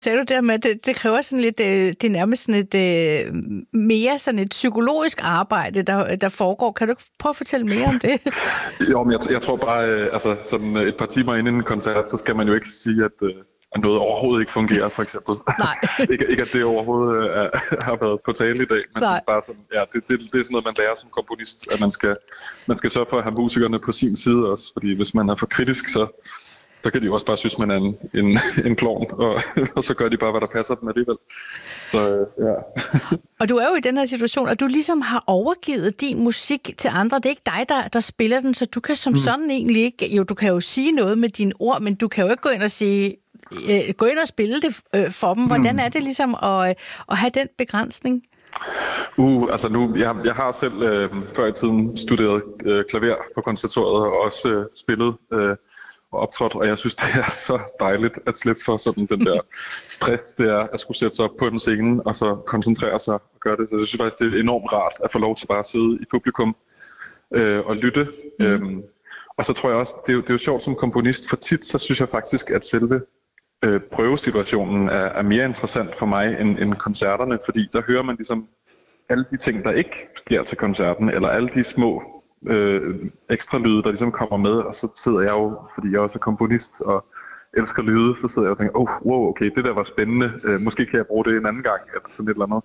Sagde du der med, at det kræver sådan lidt, det er nærmest sådan et mere sådan et psykologisk arbejde, der foregår. Kan du prøve at fortælle mere om det? Jo, men jeg tror bare, sådan et par timer inden en koncert, så skal man jo ikke sige, at noget overhovedet ikke fungerer, for eksempel. Nej. ikke at det overhovedet har været på tale i dag, men bare sådan, ja, det er sådan noget, man lærer som komponist, at man skal sørge for at have musikerne på sin side også, fordi hvis man er for kritisk, så kan de jo også bare synes, man er en klovn, og så gør de bare, hvad der passer dem alligevel. Så ja. Og du er jo i den her situation, at du ligesom har overgivet din musik til andre. Det er ikke dig, der spiller den, så du kan som sådan egentlig ikke... Jo, du kan jo sige noget med dine ord, men du kan jo ikke gå ind og sige... Gå ind og spille det for dem. Hvordan er det ligesom at have den begrænsning? Altså nu, jeg har selv før i tiden studeret klaver på konservatoriet og også spillet og optrådt, og jeg synes, det er så dejligt at slippe for sådan den der stress, det er at skulle sætte sig op på en scene og så koncentrere sig og gøre det. Så jeg synes faktisk, det er enormt rart at få lov til bare at sidde i publikum og lytte. Og så tror jeg også, det er jo sjovt som komponist, for tit så synes jeg faktisk, at selve prøvesituationen er mere interessant for mig end koncerterne, fordi der hører man ligesom alle de ting, der ikke sker til koncerten, eller alle de små ekstra lyde, der ligesom kommer med, og så sidder jeg jo, fordi jeg også er komponist og elsker lyde, så sidder jeg og tænker, wow, okay, det der var spændende, måske kan jeg bruge det en anden gang, eller sådan et eller andet.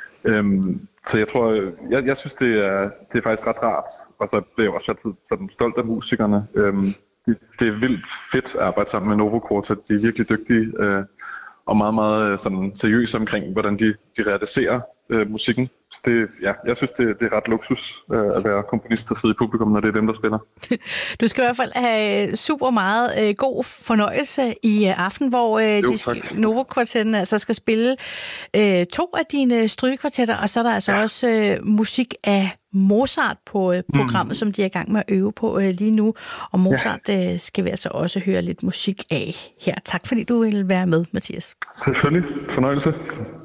Så jeg tror, jeg synes, det er faktisk ret rart, og så bliver jeg også sådan stolt af musikerne. Det er vildt fedt at arbejde sammen med Novo Quartet. De er virkelig dygtige og meget, meget sådan seriøse omkring, hvordan de realiserer musikken. Så jeg synes, det er ret luksus at være komponist og sidde i publikum, når det er dem, der spiller. Du skal i hvert fald have super meget god fornøjelse i aften, hvor Novo Quartetten altså skal spille 2 af dine strygekvartetter, og så er der altså også musik af Mozart på programmet, som de er i gang med at øve på lige nu. Og Mozart skal vi altså også høre lidt musik af her. Tak fordi du ville være med, Mathias. Selvfølgelig. Fornøjelse.